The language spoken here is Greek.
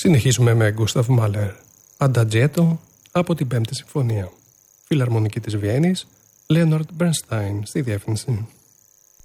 Συνεχίζουμε με Γκούσταβ Μάλερ, Αντατζέτο από την 5η Συμφωνία. Φιλαρμονική της Βιέννης, Λέοναρντ Μπέρνστάιν στη διεύθυνση.